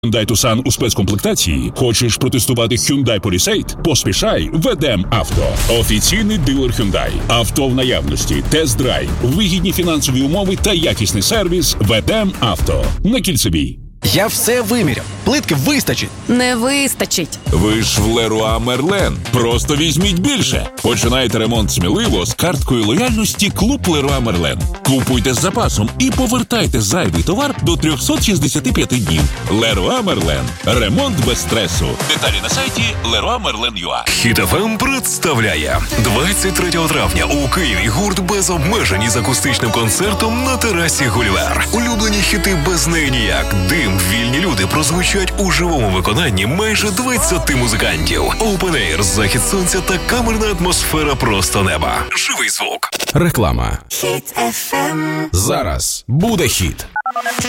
Hyundai Tucson у спецкомплектації? Хочеш протестувати Hyundai Palisade? Поспішай в Едем Авто. Офіційний дилер Hyundai. Авто в наявності, тест-драйв, вигідні фінансові умови та якісний сервіс в Едем Авто. На Кільцевій. Я все виміряв. Плитки вистачить. Не вистачить. Ви ж в Леруа Мерлен. Просто візьміть більше. Починайте ремонт сміливо з карткою лояльності Клуб Леруа Мерлен. Купуйте з запасом і повертайте зайвий товар до 365 днів. Леруа Мерлен. Ремонт без стресу. Деталі на сайті leroymerlen.ua. Хіт ФМ представляє 23 травня у Києві гурт без обмежень із акустичним концертом на терасі Гулівер. Улюблені хіти без неї ніяк. Дим, вільні люди прозвучать у живому виконанні майже 20 музикантів. Open Air, захід сонця та камерна атмосфера просто неба. Живий звук. Реклама. Зараз буде хіт.